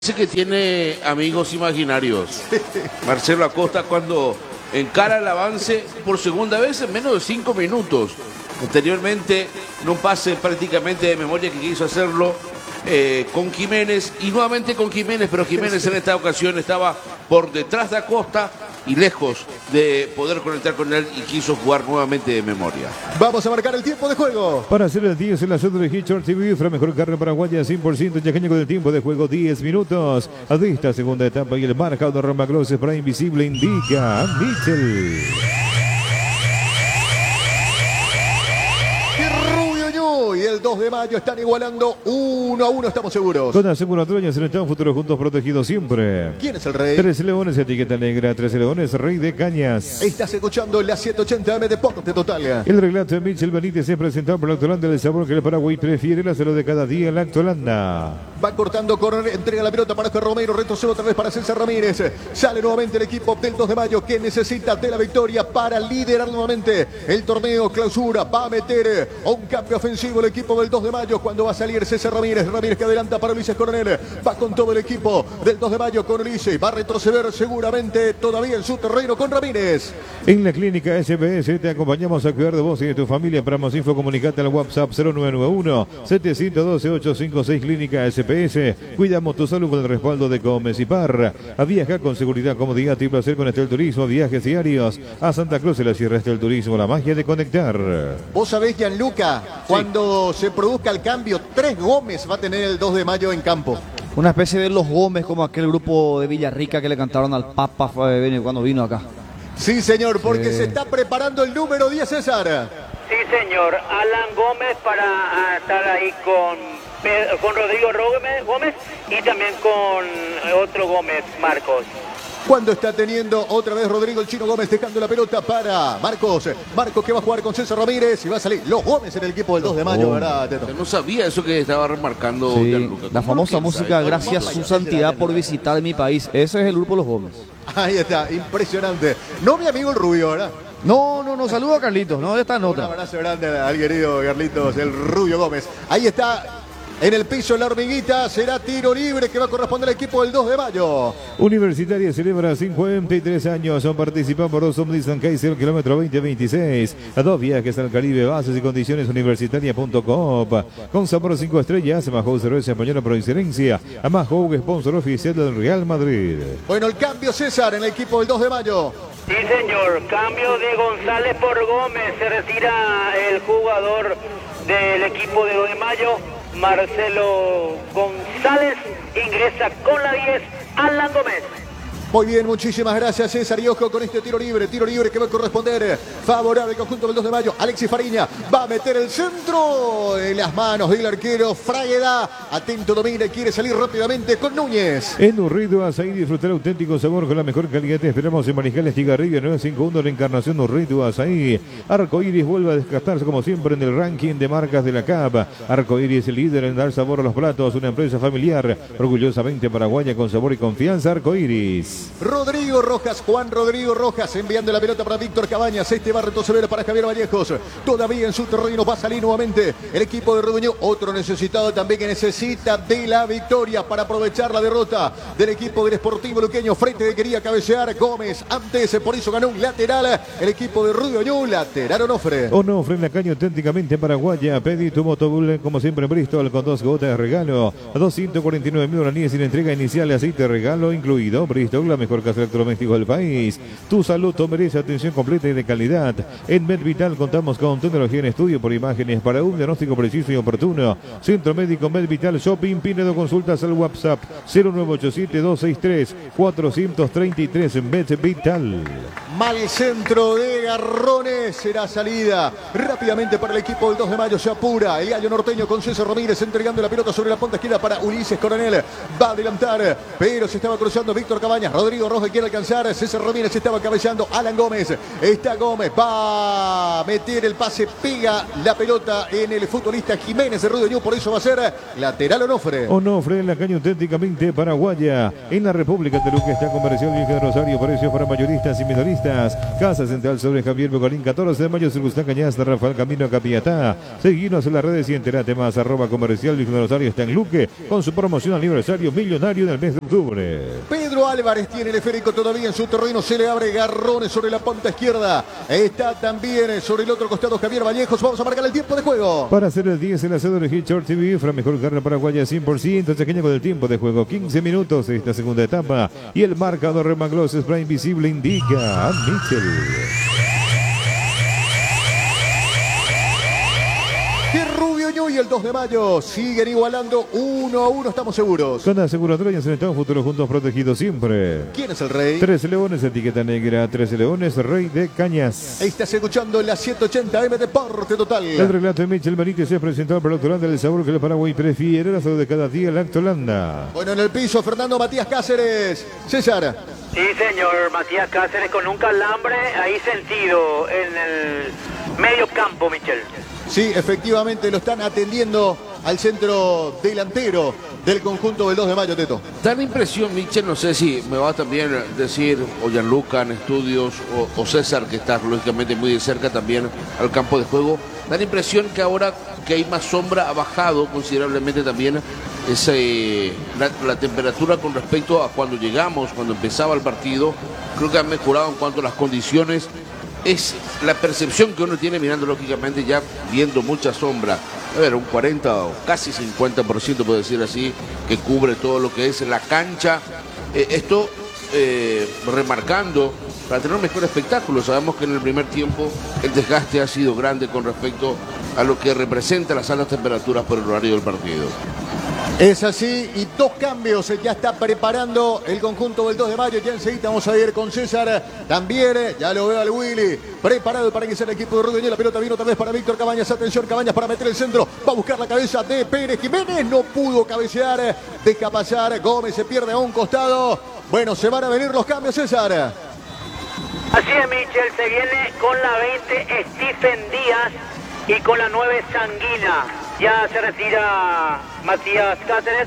Dice que tiene amigos imaginarios. Marcelo Acosta cuando encara el avance por segunda vez en menos de 5 minutos. Anteriormente, no pase prácticamente de memoria que quiso hacerlo con Jiménez y nuevamente con Jiménez, pero Jiménez en esta ocasión estaba por detrás de Acosta y lejos de poder conectar con él y quiso jugar nuevamente de memoria. Vamos a marcar el tiempo de juego. Para hacer el 10 en la zona de Hitchcock TV, la mejor carne paraguaya 100% yaqueña con el tiempo de juego 10 minutos. De esta segunda etapa y el marcador Romagloses para Invisible indica a Mitchell. Y el 2 de mayo están igualando 1-1, estamos seguros. Con aseguradoras en el futuro juntos protegidos siempre. ¿Quién es el rey? 13 Leones, etiqueta negra, 13 Leones, Rey de Cañas. Estás escuchando la 780M Deporte Total. El relato de Michel Benítez es presentado por la Lactolanda, el sabor que el Paraguay prefiere, la salud de cada día, la Lactolanda. Va cortando, corre, entrega la pelota para Oscar Romero, retrocede otra vez para César Ramírez. Sale nuevamente el equipo del 2 de mayo que necesita de la victoria para liderar nuevamente el torneo clausura. Va a meter un cambio ofensivo el equipo del 2 de mayo cuando va a salir César Ramírez. Ramírez que adelanta para Ulises Coronel. Va con todo el equipo del 2 de mayo con Ulises. Va a retroceder seguramente todavía en su terreno con Ramírez. En la clínica SBS te acompañamos a cuidar de vos y de tu familia. Para más info comunicate al WhatsApp 0991-712-856 Clínica SPS. Cuidamos tu salud con el respaldo de Gómez y Parra. A viajar con seguridad, comodidad y placer con Estel Turismo. Viajes diarios a Santa Cruz de la Sierra. Estel Turismo, la magia de conectar. Vos sabés, Gianluca, cuando se produzca el cambio, 3 Gómez va a tener el 2 de mayo en campo. Una especie de los Gómez, como aquel grupo de Villarrica que le cantaron al Papa cuando vino acá. Sí, señor, porque se está preparando el número 10, César. Sí, señor. Alan Gómez para estar ahí con Rodrigo Gómez y también con otro Gómez, Marcos. Cuando está teniendo otra vez Rodrigo el Chino Gómez dejando la pelota para Marcos. Marcos que va a jugar con César Ramírez y va a salir los Gómez en el equipo del 2 de mayo, ¿verdad, Teto? No sabía eso que estaba remarcando. Sí, la famosa música Gracias su santidad por visitar mi país. Ese es el grupo Los Gómez. Ahí está, impresionante. No mi amigo el Rubio, ¿verdad? No, saludo a Carlitos, no, esta nota. Un abrazo grande al querido Carlitos, el Rubio Gómez. Ahí está. En el piso la hormiguita, será tiro libre que va a corresponder al equipo del 2 de mayo. Universitaria celebra 53 años. Son participados por 2 Nissan Kaiser, kilómetro 2026. A 2 viajes al Caribe, bases y condiciones universitaria.com. Con sabor 5 estrellas, Amajou cerveza española por excelencia. Amajou, sponsor oficial del Real Madrid. Bueno, el cambio, César, en el equipo del 2 de mayo. Sí, señor. Cambio de González por Gómez. Se retira el jugador del equipo de 2 de mayo. Marcelo González ingresa con la 10, Alan Gómez. Muy bien, muchísimas gracias, César. Y ojo con este tiro libre que va a corresponder favorable al conjunto del 2 de mayo. Alexis Fariña va a meter el centro en las manos del arquero Fragueda. Atento, domina y quiere salir rápidamente con Núñez. En Urrido Azaí, disfrutar auténtico sabor con la mejor calidad. Te esperamos en Mariscal Estigarribia 951, la encarnación de Urrido Azaí. Arcoiris vuelve a desgastarse como siempre en el ranking de marcas de la CAP. Arcoiris, el líder en dar sabor a los platos. Una empresa familiar, orgullosamente paraguaya con sabor y confianza. Arcoiris. Rodrigo Rojas, Juan Rodrigo Rojas enviando la pelota para Víctor Cabañas. Este va a retroceder para Javier Vallejos. Todavía en su terreno va a salir nuevamente el equipo de Reduño. Otro necesitado también que necesita de la victoria para aprovechar la derrota del equipo del Sportivo Luqueño. Frente que quería cabecear Gómez. Antes por eso ganó un lateral el equipo de Reduño. Lateral Onofre. Onofre en la caña auténticamente paraguaya. Pedí tu motobull como siempre en Bristol con 2 gotas de regalo. A 249.000 guaraníes sin entrega inicial de aceite regalo incluido. Bristol, la mejor casa electrodoméstico del país. Tu salud merece atención completa y de calidad. En MedVital contamos con tecnología en estudio por imágenes para un diagnóstico preciso y oportuno. Centro Médico MedVital Shopping. Pinedo, consultas al WhatsApp 0987-263-433 en MedVital. Mal centro de Garrones, será salida rápidamente para el equipo del 2 de mayo. Se apura el gallo norteño con César Ramírez entregando la pelota sobre la punta izquierda para Ulises Coronel. Va a adelantar, pero se estaba cruzando Víctor Cabañas. Rodrigo Rojas quiere alcanzar. César Ramírez estaba cabeceando. Alan Gómez. Está Gómez. Va a meter el pase. Pega la pelota en el futbolista Jiménez de Río Ñu. Por eso va a ser lateral Onofre. Onofre en la caña auténticamente paraguaya. En la República de Luque está Comercial Virgen de Rosario. Precios para mayoristas y minoristas. Casa Central sobre Javier Bogarín. 14 de mayo. Circunstán Cañasta. Rafael Camino Capiatá. Seguinos en las redes y entérate más. Comercial Virgen de Rosario está en Luque con su promoción aniversario millonario del mes de octubre. Pedro Álvarez tiene el esférico todavía en su terreno. Se le abre Garrones sobre la punta izquierda. Está también sobre el otro costado Javier Vallejos. Vamos a marcar el tiempo de juego. Para hacer el 10 el hacedor de Hitchort TV, la mejor carne paraguaya 100%. Chequeña con el tiempo de juego. 15 minutos esta segunda etapa. Y el marcador Remanglos Spray Invisible indica a Mitchell. Que Rubio Ñu y el 2 de mayo siguen igualando 1-1, estamos seguros. Con aseguradora y en Estado Futuro juntos protegidos siempre. ¿Quién es el rey? 13 Leones, etiqueta negra. 13 Leones, Rey de Cañas. Estás escuchando la 180M Deporte Total. El relato de Michel Benítez es presentado por Lactolanda, el sabor que el Paraguay prefiere, la salud de cada día, Lactolanda. Bueno, en el piso, Fernando Matías Cáceres. César. Sí, señor, Matías Cáceres con un calambre ahí sentido en el medio campo, Michel. Sí, efectivamente lo están atendiendo al centro delantero del conjunto del 2 de mayo, Teto. Da la impresión, Michel, no sé si me va a también decir o Gianluca en estudios o César, que está lógicamente muy de cerca también al campo de juego, da la impresión que ahora que hay más sombra ha bajado considerablemente también la temperatura con respecto a cuando llegamos, cuando empezaba el partido. Creo que han mejorado en cuanto a las condiciones. Es la percepción que uno tiene mirando lógicamente ya viendo mucha sombra. A ver, un 40 o casi 50%, puedo decir así, que cubre todo lo que es la cancha. Esto remarcando para tener un mejor espectáculo. Sabemos que en el primer tiempo el desgaste ha sido grande con respecto a lo que representa las altas temperaturas por el horario del partido. Es así, y 2 cambios ya está preparando el conjunto del 2 de mayo. Ya enseguida vamos a ir con César. También, ya lo veo al Willy, preparado para iniciar el equipo de Río Ñu. La pelota vino otra vez para Víctor Cabañas. Atención, Cabañas para meter el centro. Va a buscar la cabeza de Pérez Jiménez. No pudo cabecear. Deja pasar. Gómez se pierde a un costado. Bueno, se van a venir los cambios, César. Así es, Michel. Se viene con la 20 Stephen Díaz y con la 9 Sanguina. Ya se retira Matías Cáceres.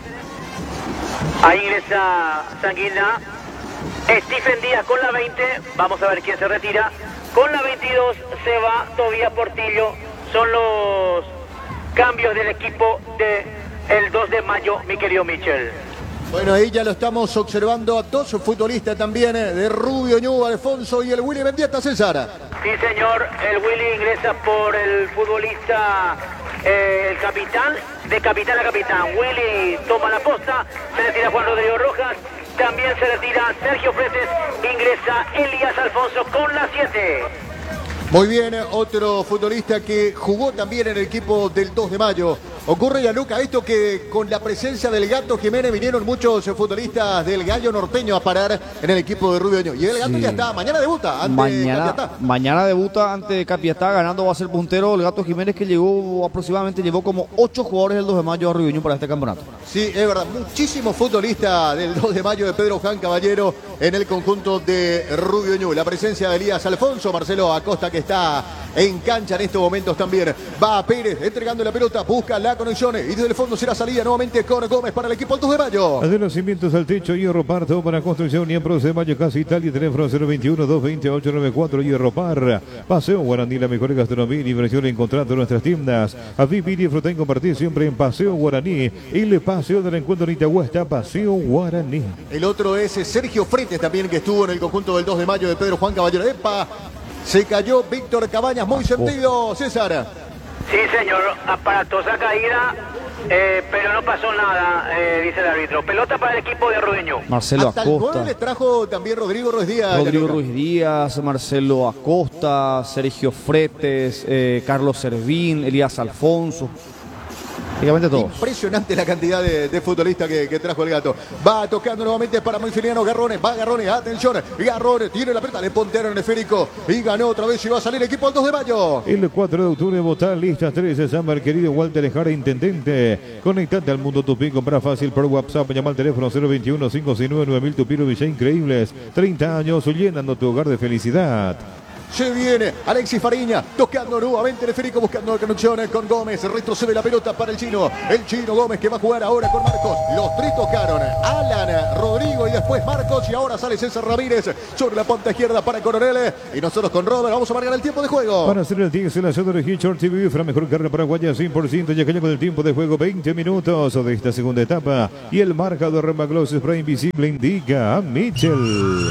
Ahí ingresa Sanguina. Stephen Díaz con la 20. Vamos a ver quién se retira. Con la 22 se va Tobías Portillo. Son los cambios del equipo del 2 de mayo, mi querido Michel. Bueno, ahí ya lo estamos observando a 2 futbolistas también de Rubio Ñu, Alfonso y el Willy Mendieta, César. Sí, señor. El Willy ingresa por el futbolista, el capitán, de capitán a capitán. Willy toma la posta, se retira Juan Rodrigo Rojas, también se retira Sergio Fretes, ingresa Elías Alfonso con la 7. Muy bien, otro futbolista que jugó también en el equipo del 2 de mayo. Ocurre, Gianluca, esto que con la presencia del Gato Jiménez vinieron muchos futbolistas del Gallo Norteño a parar en el equipo de Rubio Ñu. Y el Gato ya está, mañana debuta ante Capiatá. Mañana debuta ante Capiatá, ganando va a ser puntero el Gato Jiménez, que llevó como 8 jugadores del 2 de mayo a Rubio Ñu para este campeonato. Sí, es verdad, muchísimos futbolistas del 2 de mayo de Pedro Juan Caballero en el conjunto de Rubio Ñu. La presencia de Elías Alfonso, Marcelo Acosta, que está en cancha en estos momentos también. Va a Pérez entregando la pelota, busca la conexión y desde el fondo será salida nuevamente con Gómez para el equipo del 2 de mayo. De los cimientos al techo, Hierro Par, todo para construcción y en Pro de Mayo, Casa Italia, teléfono 021-220-894, Hierro Par. Paseo Guaraní, la mejor gastronomía y diversión encontrando en nuestras tiendas. A vivir y disfrutar y compartir siempre en Paseo Guaraní. El paseo del encuentro en Itagüá está Paseo Guaraní. El otro es Sergio Fretes también, que estuvo en el conjunto del 2 de mayo de Pedro Juan Caballero. ¡Epa! Se cayó Víctor Cabañas, muy sentido, César. Sí, señor, aparatosa caída, pero no pasó nada, dice el árbitro. Pelota para el equipo de Rubio Ñu. Marcelo Hasta Acosta. el 9 le trajo también Rodrigo Ruiz Díaz. Rodrigo Ruiz Díaz, Marcelo Acosta, Sergio Fretes, Carlos Servín, Elías Alfonso. Prácticamente todos. Impresionante la cantidad de futbolistas que trajo el gato. Va tocando nuevamente para Maximiliano Garrone. Va Garrone, atención. Garrone tiene la pelota, le pontearon el esférico y ganó otra vez y va a salir el equipo al 2 de mayo. El 4 de octubre votar listas 13 Samba, el querido Walter Jara, intendente. Conectate al Mundo Tupí, compra fácil por WhatsApp, llama al teléfono 021-569-9000 Tupiro Villa Increíbles. 30 años llenando tu hogar de felicidad. Se viene Alexis Fariña tocando nuevamente el esférico, buscando la conexión con Gómez. Retrocede la pelota para el chino. El chino Gómez que va a jugar ahora con Marcos. Los tres tocaron. Alan, Rodrigo y después Marcos. Y ahora sale César Ramírez sobre la punta izquierda para Coronel. Y nosotros con Robert vamos a marcar el tiempo de juego. Para hacer el 10 en la zona de Hitchcock TV, la mejor carrera paraguaya 100%. Ya que con el tiempo de juego 20 minutos de esta segunda etapa. Y el marcador Remagloss Spray Invisible indica a Mitchell.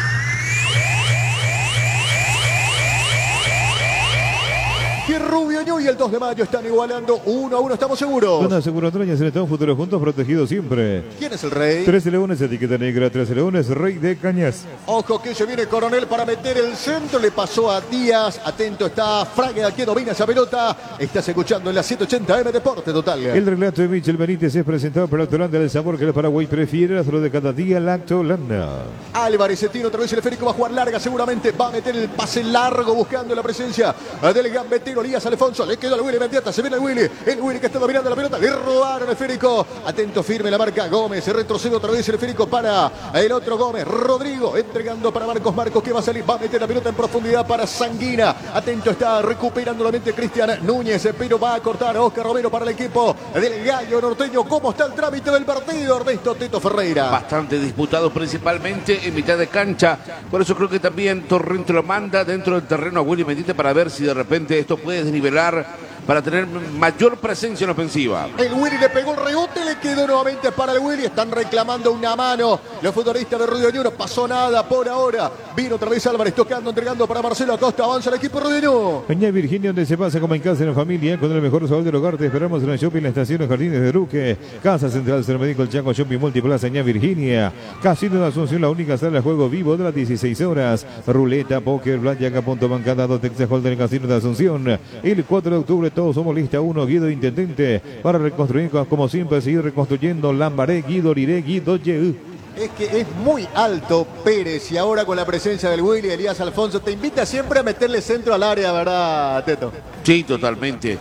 Que Rubio Ñu y el 2 de mayo están igualando 1-1, estamos seguros. Con Aseguradoras en Estado Futuro juntos, protegidos siempre. ¿Quién es el rey? 13 Leones, etiqueta negra, 13 Leones, Rey de Cañas. Ojo que se viene Coronel para meter el centro, le pasó a Díaz, atento está Fraga, que domina esa pelota. Estás escuchando en la 180M Deporte Total. El relato de Michel Benítez es presentado por Lactolanda, el sabor que el Paraguay prefiere, hazlo de cada día, Lactolanda. Álvarez se tira otra vez el esférico, va a jugar larga seguramente, va a meter el pase largo buscando la presencia del gambetero Elías Alfonso, le quedó el Willy Mendieta, se viene el Willy que está dominando la pelota, le robaron el esférico, atento firme la marca Gómez, se retrocede otra vez el esférico para el otro Gómez, Rodrigo entregando para Marcos que va a salir, va a meter la pelota en profundidad para Sanguina, atento está recuperando nuevamente Cristian Núñez, pero va a cortar a Oscar Romero para el equipo del Gallo Norteño. ¿Cómo está el trámite del partido, Ernesto Teto Ferreira? Bastante disputado, principalmente en mitad de cancha, por eso creo que también Torrente lo manda dentro del terreno a Willy Mendieta para ver si de repente esto puede desnivelar para tener mayor presencia en ofensiva. El Willy le pegó el rebote, le quedó nuevamente para el Willy. Están reclamando una mano. Los futbolistas de Rubio Ñu, no pasó nada por ahora. Vino otra vez Álvarez tocando, entregando para Marcelo Acosta. Avanza el equipo Rubio Ñu. Peña Virginia, donde se pasa como en casa, en familia, con el mejor sabor del hogar. Te esperamos en el shopping, la estación Los Jardines de Duque. Casa Central, Centro Médico, el Chaco Shopping Multiplaza, Peña Virginia. Casino de Asunción, la única sala de juego vivo de las 16 horas. Ruleta, póker, blackjack, punto bancada, dos Texas Hold'em, Casino de Asunción. El 4 de octubre todos somos lista 1, Guido Intendente, para reconstruir como siempre, seguir reconstruyendo Lambaré, Guido Liré, Guido Yeú. Es que es muy alto Pérez y ahora con la presencia del Willy, Elías Alfonso, te invita siempre a meterle centro al área, ¿verdad, Teto? Sí, totalmente,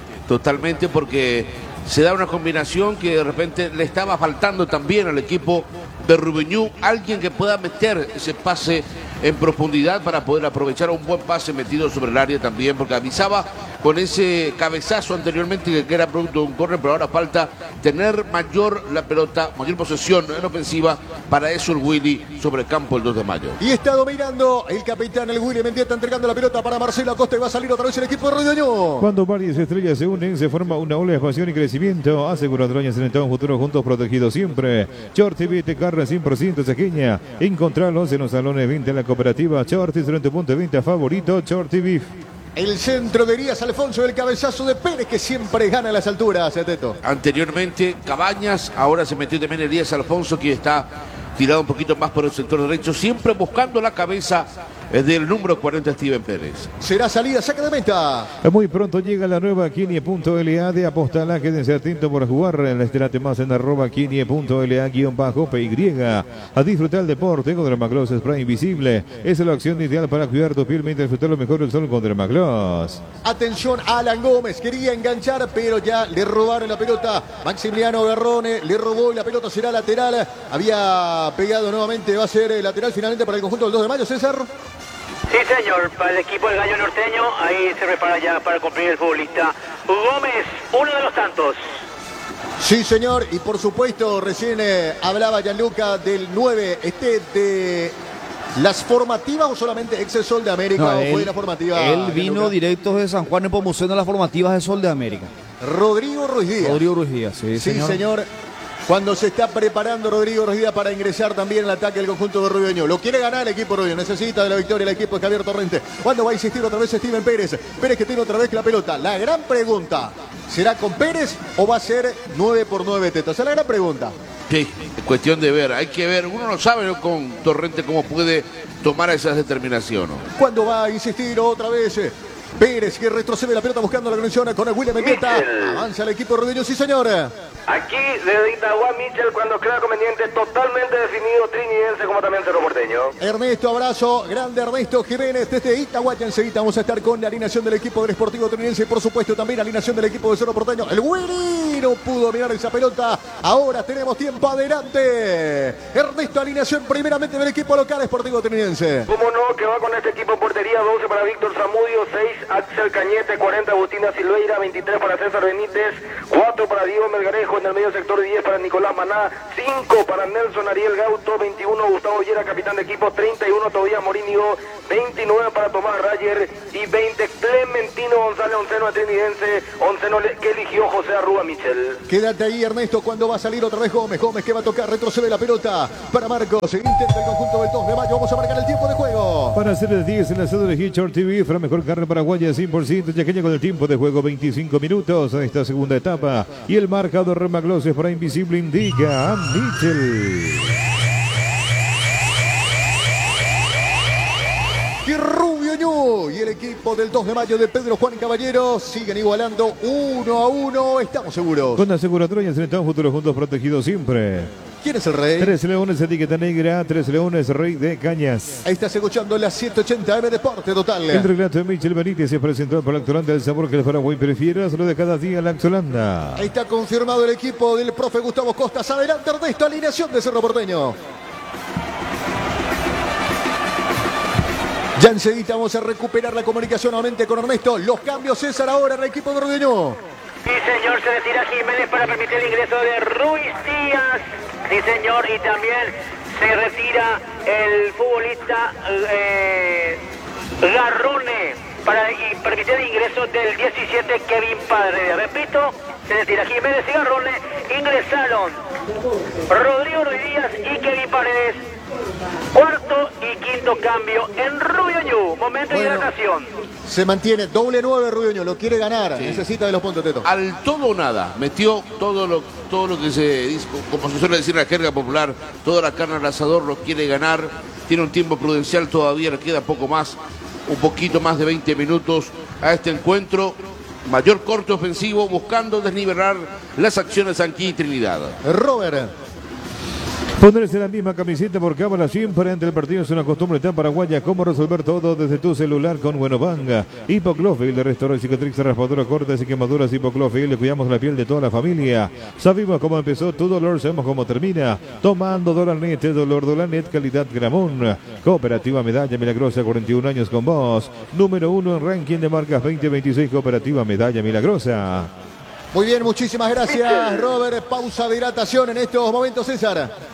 porque se da una combinación que de repente le estaba faltando también al equipo de Rubio Ñu, alguien que pueda meter ese pase en profundidad para poder aprovechar un buen pase metido sobre el área también, porque avisaba con ese cabezazo anteriormente que era producto de un córner, pero ahora falta tener la pelota, mayor posesión en ofensiva, para eso el Willy sobre el campo el 2 de mayo. Y está dominando el capitán, el Willy Mendieta, entregando la pelota para Marcelo Acosta y va a salir otra vez el equipo de Rubio Ñu. Cuando varias estrellas se unen, se forma una ola de expansión y crecimiento. Aseguradoras en un futuro juntos, protegidos siempre. Short TV te carga 100% pequeña. Encontralos en los salones de venta de la cooperativa Short, en tu punto de venta favorito, Short TV. El centro de Elías Alfonso del cabezazo de Pérez, que siempre gana a las alturas, Teto. Anteriormente Cabañas, ahora se metió también Elías Alfonso, que está tirado un poquito más por el sector derecho, siempre buscando la cabeza del número 40, Steven Pérez. Será salida, saca de meta. Muy pronto llega la nueva Kini.la de Apostala. Quédense atentos por jugar. Estirate más en @Kini.la_PY. A disfrutar el deporte con Dermagloss Spray Invisible. Es la opción ideal para cuidar tu piel mientras disfrutar lo mejor del sol con Dermagloss. Atención, Alan Gómez quería enganchar, pero ya le robaron la pelota. Maximiliano Garrone le robó y la pelota será lateral. Había pegado nuevamente, va a ser lateral finalmente para el conjunto del 2 de mayo, César. Sí, señor, para el equipo del Gallo Norteño, ahí se prepara ya para cumplir el futbolista Gómez, uno de los tantos. Sí, señor, y por supuesto, recién hablaba Gianluca del 9, de las formativas o solamente ex Sol de América, No, o él, fue de la formativa. Él vino Gianluca? directo de San Juan en Pomuceno a las formativas de Sol de América. Rodrigo Ruiz Díaz. Rodrigo Ruiz Díaz, sí, Sí, señor. señor. Cuando se está preparando Rodrigo Ruiz Díaz para ingresar también al ataque del conjunto de Rubio Ñu. Lo quiere ganar el equipo Rubio, necesita de la victoria el equipo de Javier Torrente. ¿Cuándo va a insistir otra vez Steven Pérez? Pérez que tiene otra vez la pelota. La gran pregunta, ¿será con Pérez o va a ser 9x9 Teto? Esa es la gran pregunta. Sí, es cuestión de ver, hay que ver, uno no sabe, ¿no?, con Torrente cómo puede tomar esas determinaciones. ¿Cuándo va a insistir otra vez Pérez que retrocede la pelota buscando la conexión con el William Mendieta. Mitchell. Avanza el equipo rudeño, sí señor. Aquí desde Itagua, Mitchell, cuando crea conveniente, totalmente definido, trinidense como también Cerro Porteño. Ernesto, abrazo, grande Ernesto Jiménez desde Itahuacha. Enseguida vamos a estar con la alineación del equipo del Sportivo Trinense y por supuesto también la alineación del equipo de Cerro Porteño. El Willy no pudo mirar esa pelota. Ahora tenemos tiempo adelante. Ernesto, alineación primeramente del equipo local Sportivo Trinense. Cómo no, que va con este equipo en portería, 12 para Víctor Zamudio, 6 Axel Cañete, 40 Agustina Silveira, 23 para César Benítez, 4 para Diego Melgarejo, en el medio sector 10 para Nicolás Maná, 5 para Nelson Ariel Gauto, 21 Gustavo Llera, capitán de equipo, 31 Tobías Morínigo, 29 para Tomás Rayer y 20 Clementino González, onceno trinidense, onceno que eligió José Arrua Michel. Quédate ahí, Ernesto, cuando va a salir otra vez Gómez. Gómez que va a tocar, retrocede la pelota para Marcos. Intenta el conjunto del 2 de mayo. Vamos a marcar el tiempo de juego. Para hacer el 10 en la sede de Hitchard TV, la mejor carne paraguaya 100% yaqueña con el tiempo de juego 25 minutos a esta segunda etapa. Y el marcador Remagloses para Invisible indica a Mitchell. Y Rubio Ñu y el equipo del 2 de mayo de Pedro Juan Caballero siguen igualando 1-1. Estamos seguros. Con aseguradora y enfrentamos futuros juntos protegidos siempre. ¿Quién es el rey? 3 Leones, etiqueta negra, 3 Leones, Rey de Cañas. Ahí estás escuchando la 780 M Deporte Total. El relato de Michel Benítez se presentó por la Actolanda, el sabor que el Paraguay prefiera, solo de cada día la Actolanda. Ahí está confirmado el equipo del profe Gustavo Costas. Adelante Ernesto, alineación de Cerro Porteño. Ya enseguida vamos a recuperar la comunicación nuevamente con Ernesto. Los cambios, César, ahora en el equipo de Rudeño. Sí, señor, se retira Jiménez para permitir el ingreso de Ruiz Díaz. Sí, señor, y también se retira el futbolista Garrone para permitir el ingreso del 17 Kevin Padre. Repito, se retira Jiménez y Garrone. Ingresaron Rodrigo Ruiz Díaz y Kevin Paredes. Cuarto y quinto cambio en Rubio Ñu. Momento de hidratación. Se mantiene doble 9 Rudeño, lo quiere ganar. Sí. Necesita de los puntos, Teto. Al todo o nada, metió todo lo que se dice, como se suele decir en la jerga popular, toda la carne al asador, lo quiere ganar. Tiene un tiempo prudencial todavía, le queda poco más, un poquito más de 20 minutos a este encuentro. Mayor corte ofensivo, buscando desnivelar las acciones aquí en Trinidad. Robert. Ponerse la misma camiseta por cámara siempre ante el partido es una costumbre tan paraguaya como resolver todo desde tu celular con Buenovanga. Hipoclofil de Restaurar Cicatrix, raspadura cortas y quemaduras. Hipoclofil, le cuidamos la piel de toda la familia. Sabemos cómo empezó tu dolor, sabemos cómo termina. Tomando Dolanet, dolor Dolanet, calidad Gramón. Cooperativa Medalla Milagrosa, 41 años con vos. Número 1 en ranking de marcas 2026, Cooperativa Medalla Milagrosa. Muy bien, muchísimas gracias, Robert. Pausa de hidratación en estos momentos, César.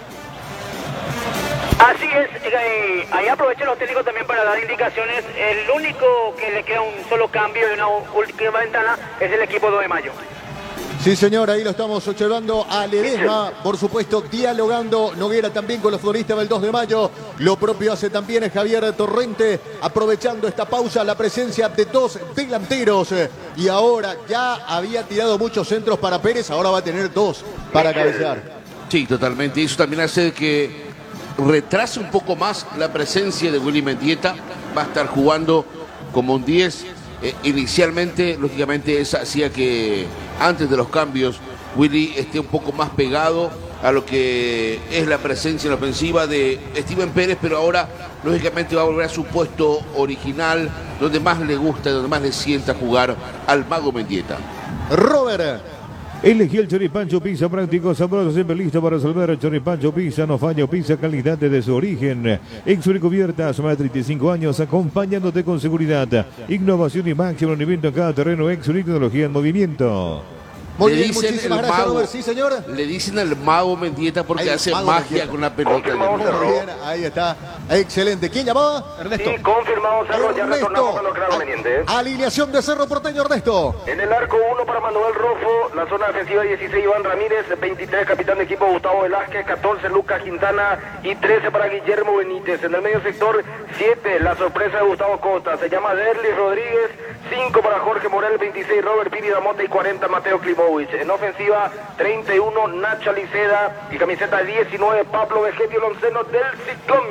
Así es, ahí aprovechan los técnicos también para dar indicaciones. El único que le queda un solo cambio y una última ventana es el equipo 2 de mayo. Sí, señor, ahí lo estamos observando a Ledesma, por supuesto, dialogando Noguera también con los futbolistas del 2 de mayo. Lo propio hace también Javier Torrente, aprovechando esta pausa, la presencia de dos delanteros. Y ahora ya había tirado muchos centros para Pérez, ahora va a tener dos para cabecear. Sí, totalmente. Eso también hace que retrase un poco más la presencia de Willy Mendieta. Va a estar jugando como un 10. Inicialmente, lógicamente, eso hacía que antes de los cambios Willy esté un poco más pegado a lo que es la presencia en la ofensiva de Steven Pérez, pero ahora lógicamente va a volver a su puesto original, donde más le gusta, donde más le sienta jugar al Mago Mendieta. Robert. Elegí el choripancho pizza práctico, sabroso, siempre listo para resolver. El choripancho pizza, no falla, pizza calidad desde su origen. Exuricubierta, hace más de 35 años, acompañándote con seguridad, innovación y máximo rendimiento en cada terreno. Exuri, tecnología en movimiento. Muy bien, muchísimas gracias, Robert. Sí, señor. Le dicen el Mago Mendieta porque hace magia Mendieta con la pelota. Muy bien, ahí está. Excelente. ¿Quién llamó? Ernesto. Sí, confirmado Cerro, ya retornamos a lo que era conveniente. Alineación de Cerro Porteño, Ernesto. En el arco 1 para Manuel Rofo, la zona defensiva 16 Iván Ramírez, 23 capitán de equipo Gustavo Velázquez, 14 Lucas Quintana y 13 para Guillermo Benítez. En el medio sector 7, la sorpresa de Gustavo Costa, se llama Derlis Rodríguez, 5 para Jorge Morel, 26 Robert Piri Damonte y 40 Mateo Klimovich. En ofensiva 31 Nacho Liceda y camiseta 19 Pablo Vegetio Lonceno del Ciclón Michel.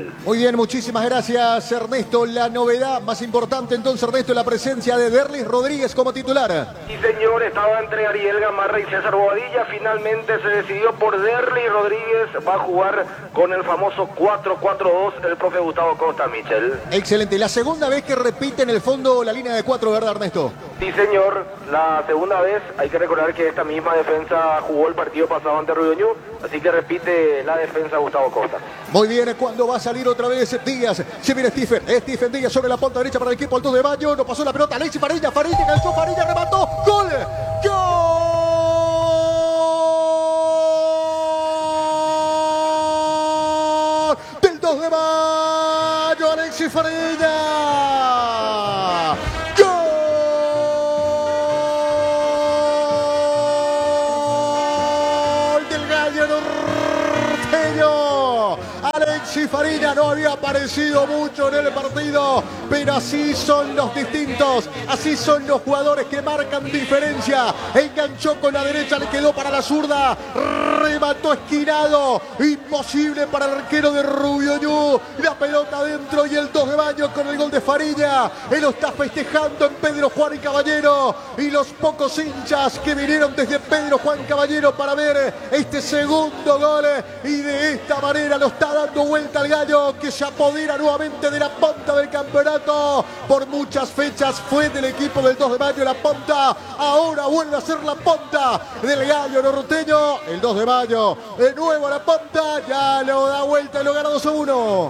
Michel. Muy bien, muchísimas gracias, Ernesto. La novedad más importante entonces, Ernesto, la presencia de Derlis Rodríguez como titular. Sí, señor, estaba entre Ariel Gamarra y César Bobadilla. Finalmente se decidió por Derlis Rodríguez. Va a jugar con el famoso 4-4-2 el profe Gustavo Costa, Michel. Excelente. La segunda vez que repite en el fondo la línea de 4, ¿verdad, Ernesto? Sí, señor, la segunda vez. Hay que recordar que esta misma defensa jugó el partido pasado ante Río Ñu, así que repite la defensa Gustavo Costa. Muy bien, cuando va a salir otra vez Díaz, se viene Stephen Díaz sobre la punta derecha para el equipo al 2 de mayo, no pasó la pelota, Alexis Farilla calzó, Farilla remató, ¡gol! ¡Gol! Del 2 de mayo, Alexis Farilla. ¡Gol del gallo norteño! Alexis Farilla no había aparecido mucho en el partido, pero así son los distintos, así son los jugadores que marcan diferencia. Enganchó con la derecha, le quedó para la zurda, remató esquinado, imposible para el arquero de Rubio Ñu. La pelota adentro y el 2 de mayo con el gol de Farilla. Él lo está festejando en Pedro Juan Caballero, y los pocos hinchas que vinieron desde Pedro Juan Caballero para ver este segundo gol, y de esta manera lo está dando vuelta al gallo, que se apodera nuevamente de la punta del campeonato. Por muchas fechas fue del equipo del 2 de mayo la punta, ahora vuelve a ser la punta del gallo norteño. El 2 de mayo de nuevo a la punta, ya lo da vuelta y lo gana 2-1.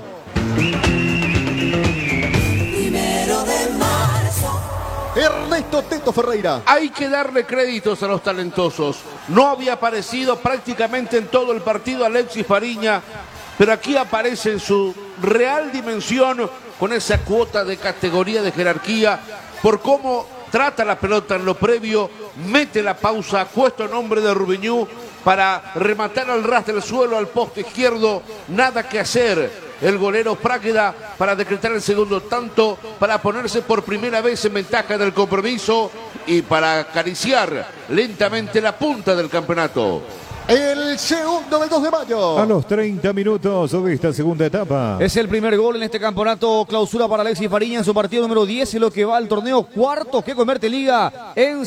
Ernesto Teto Ferreira. Hay que darle créditos a los talentosos. No había aparecido prácticamente en todo el partido Alexis Farilla, pero aquí aparece en su real dimensión, con esa cuota de categoría, de jerarquía, por cómo trata la pelota en lo previo, mete la pausa, puesto en nombre de Rubio Ñu para rematar al ras del suelo al poste izquierdo. Nada que hacer el golero Práqueda para decretar el segundo tanto, para ponerse por primera vez en ventaja del compromiso y para acariciar lentamente la punta del campeonato. El segundo del 2 de mayo. A los 30 minutos de esta segunda etapa. Es el primer gol en este campeonato clausura para Alexis Farilla en su partido número 10, y lo que va al torneo cuarto que convierte Liga en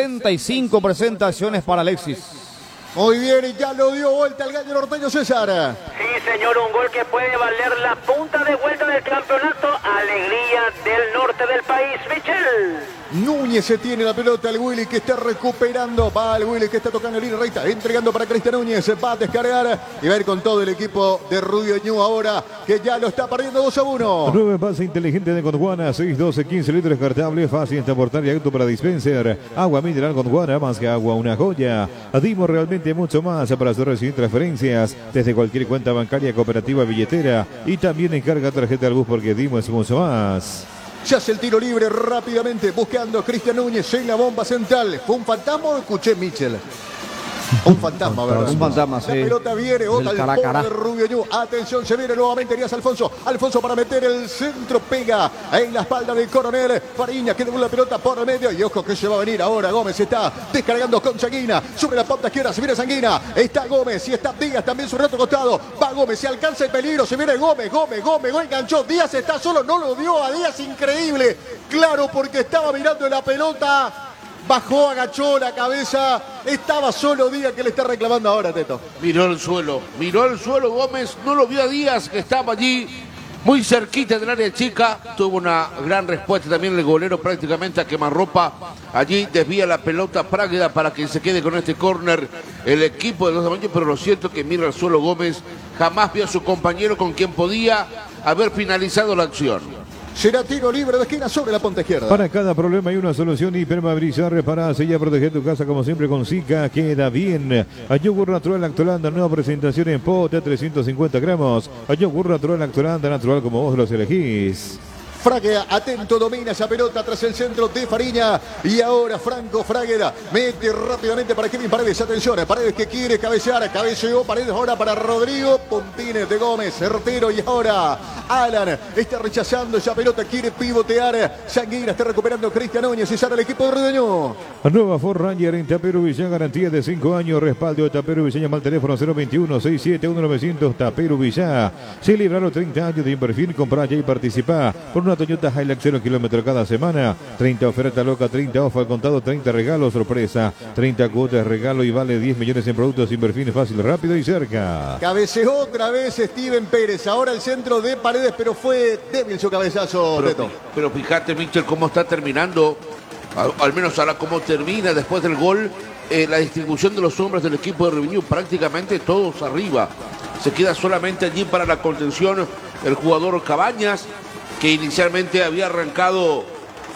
65 presentaciones para Alexis. Muy bien, y ya lo dio vuelta el gallo norteño, César. Sí, señor, un gol que puede valer la punta de vuelta del campeonato. Alegría del norte del país, Michel. Núñez se tiene la pelota, el Willy que está recuperando, va el Willy que está tocando el línea recta, entregando para Cristian Núñez, va a descargar y va a ir con todo el equipo de Rubio Ñu ahora, que ya lo está perdiendo 2-1. 9 pase inteligente de Gondwana, 6, 12, 15 litros descartable, fácil de transportar y auto para dispenser. Agua mineral Gondwana, más que agua, una joya. Dimos realmente mucho más para hacer recibir transferencias desde cualquier cuenta bancaria, cooperativa, billetera, y también encarga tarjeta al bus, porque Dimo es mucho más. Se hace el tiro libre rápidamente, buscando a Cristian Núñez en la bomba central. ¿Fue un fantasma o escuché Michel? Un fantasma, ¿verdad? Un fantasma, sí. La pelota viene, bota el poder de Rubio Ñu. Atención, se viene nuevamente Elías Alfonso. Alfonso para meter el centro, pega en la espalda del coronel Fariña, que devuelve la pelota por el medio. Y ojo que se va a venir ahora. Gómez está descargando con Sanguina. Sobre la punta izquierda se viene Sanguina. Está Gómez y está Díaz también sobre el otro costado. Va Gómez, se alcanza el peligro. Se viene Gómez, enganchó. Díaz está solo, no lo dio a Díaz. Increíble. Claro, porque estaba mirando la pelota. Bajó, agachó la cabeza, estaba solo Díaz, que le está reclamando ahora, Teto. Miró el suelo Gómez, no lo vio a Díaz, que estaba allí muy cerquita del área chica. Tuvo una gran respuesta también el golero, prácticamente a quemarropa. Allí desvía la pelota Prágueda para que se quede con este córner el equipo de los Amaños, pero lo cierto es que mira al suelo Gómez, jamás vio a su compañero con quien podía haber finalizado la acción. Será tiro libre de esquina sobre la punta izquierda. Para cada problema hay una solución. Hipermabrizar, reparar, sellar, proteger tu casa como siempre con Zika. Queda bien. A yogur natural Lactolanda, nueva presentación en pote, 350 gramos. A yogur natural Lactolanda, natural como vos los elegís. Fragueda, atento, domina esa pelota tras el centro de Fariña. Y ahora Franco Fragueda mete rápidamente para Kevin Paredes. Atención, Paredes que quiere cabecear. Cabeceó Paredes ahora para Rodrigo. Puntines de Gómez, certero. Y ahora Alan está rechazando esa pelota, quiere pivotear. Sanguina está recuperando Cristian Núñez y sale el equipo de Río Ño. Nueva Ford Ranger en Tapero Villa, garantía de 5 años, respaldo de Tapero Villa, llama al teléfono 021-671-900, Tapero Villa. Celebraron 30 años de inversión, comprar ya y participar por una Toyota Hilux 0 kilómetros cada semana. 30 oferta loca, 30 off al contado, 30 regalos sorpresa, 30 cuotas regalo y vale 10 millones en productos, inversión fácil, rápido y cerca. Cabeceó otra vez Steven Pérez, ahora el centro de Paredes, pero fue débil su cabezazo, Teto. Pero fíjate, Michel, cómo está terminando, al menos ahora cómo termina después del gol, la distribución de los hombres del equipo de Río Ño, prácticamente todos arriba. Se queda solamente allí para la contención el jugador Cabañas, que inicialmente había arrancado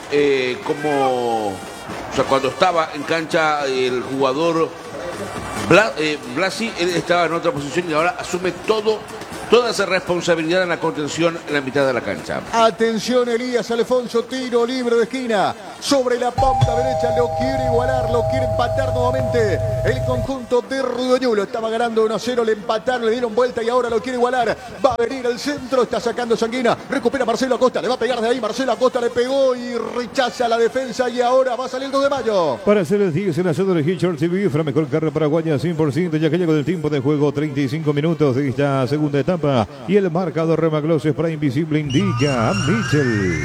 o sea, cuando estaba en cancha el jugador Blasi, él estaba en otra posición y ahora asume toda esa responsabilidad en la contención en la mitad de la cancha. Atención, Elías Alfonso, tiro libre de esquina, sobre la punta derecha, lo quiere igualar, lo quiere empatar nuevamente el conjunto de Río Ño. Lo estaba ganando 1-0, le empataron, le dieron vuelta y ahora lo quiere igualar. Va a venir el centro, está sacando Sanguina, recupera Marcelo Acosta, le va a pegar de ahí, Marcelo Acosta le pegó y rechaza la defensa y ahora va a salir el 2 de mayo. Para hacer el 10 en la zona de Hitchard TV, la mejor carrera paraguaya 100%, ya que llegó del tiempo de juego 35 minutos de esta segunda etapa. Y el marcador Remagloses para Invisible indica a Michel.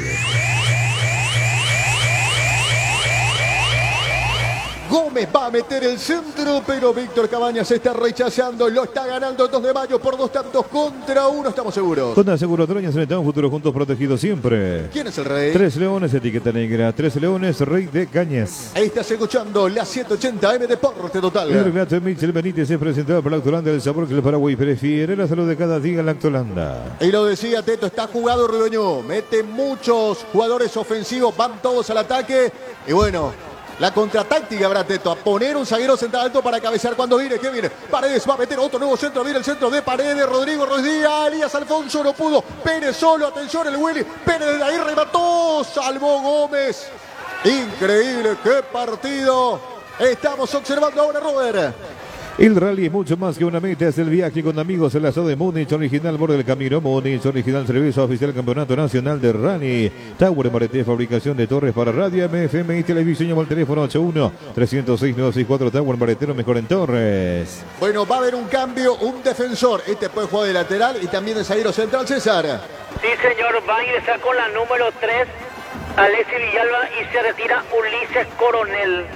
Gómez va a meter el centro, pero Víctor Cabañas está rechazando. Lo está ganando el 2 de mayo por 2-1, estamos seguros. Con Aseguro Troña, un futuro juntos protegidos siempre. ¿Quién es el rey? 3 Leones, etiqueta negra. 3 Leones, Rey de Cañas. Ahí estás escuchando la 780 M Deporte Total. El relato de Michel Benítez es presentado por Lactolanda, el sabor que el Paraguay prefiere, la salud de cada día en Lactolanda. Y lo decía Teto, está jugado Río Ño, mete muchos jugadores ofensivos, van todos al ataque. Y bueno, la contratáctica habrá, Teto, a poner un zaguero central alto para cabecear cuando viene. ¿Qué viene? Paredes va a meter otro nuevo centro. Viene el centro de Paredes. Rodrigo Ruiz Díaz. Elías Alfonso no pudo. Pérez solo. Atención el Willy. Pérez de ahí remató. Salvó Gómez. Increíble. ¡Qué partido! Estamos observando ahora, Robert. El rally es mucho más que una meta, es el viaje con amigos en la ciudad de Múnich, original borde del camino Múnich, original servicio oficial Campeonato Nacional de Rally. Tower Marete, fabricación de torres para radio, MFM y televisión. Llama al teléfono 81-306-964. Tower Maretero, mejor en torres. Bueno, va a haber un cambio, un defensor. Este puede jugar de lateral y también de zaguero central, César. Sí, señor, va a ingresar con la número 3, Alexis Villalba, y se retira Ulises Coronel.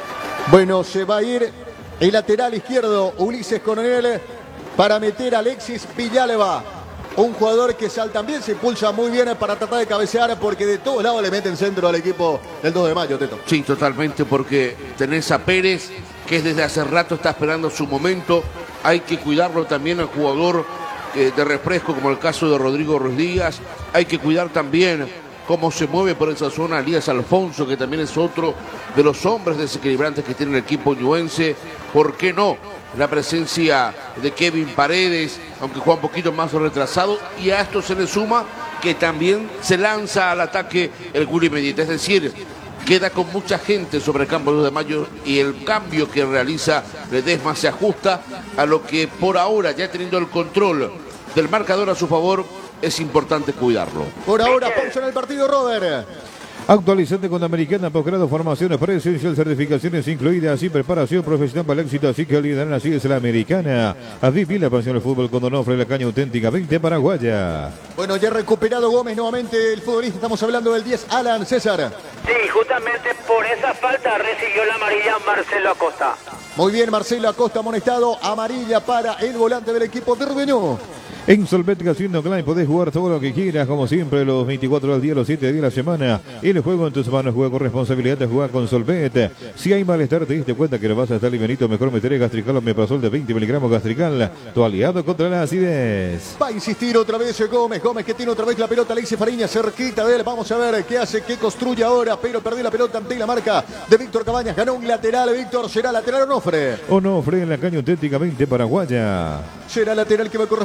Bueno, se va a ir el lateral izquierdo, Ulises Coronel, para meter a Alexis Villalba. Un jugador que también se impulsa muy bien para tratar de cabecear, porque de todos lados le meten centro al equipo del 2 de mayo, Teto. Sí, totalmente, porque tenés a Pérez, que desde hace rato está esperando su momento. Hay que cuidarlo también al jugador de refresco, como el caso de Rodrigo Ruiz Díaz. Hay que cuidar también cómo se mueve por esa zona Elías Alfonso, que también es otro de los hombres desequilibrantes que tiene el equipo ñuense. ¿Por qué no? La presencia de Kevin Paredes, aunque juega un poquito más retrasado, y a esto se le suma que también se lanza al ataque el Gulli Medita. Es decir, queda con mucha gente sobre el campo 2 de mayo y el cambio que realiza Ledesma se ajusta a lo que por ahora, ya teniendo el control del marcador a su favor, es importante cuidarlo. Por ahora, pausa en el partido, Robert. Actualizante con Americana, posgrado, formaciones presencial, certificaciones incluidas y preparación profesional para el éxito. Así que lideran, así es la Americana. Viví la pasión del fútbol con Donofre, la caña auténticamente paraguaya. Bueno, ya recuperado Gómez nuevamente, el futbolista. Estamos hablando del 10, Alan. César. Sí, justamente por esa falta recibió la amarilla Marcelo Acosta. Muy bien, Marcelo Acosta amonestado. Amarilla para el volante del equipo de Río Ño. En Solvet Casino Online podés jugar todo lo que quieras, como siempre, los 24 del día, los 7 días de la semana. El juego en tus manos, juega con responsabilidad de jugar con Solvet. Si hay malestar, te diste cuenta que no vas a estar livianito, mejor meter Gastrical o Meprazol de 20 miligramos Gastrical, tu aliado contra la acidez. Va a insistir otra vez Gómez, que tiene otra vez la pelota, Alexis Fariña cerquita de él. Vamos a ver qué hace, qué construye ahora, pero perdió la pelota ante la marca de Víctor Cabañas. Ganó un lateral, Víctor, será lateral Onofre. Onofre en la caña auténticamente paraguaya. Será lateral que va a corresponder favorable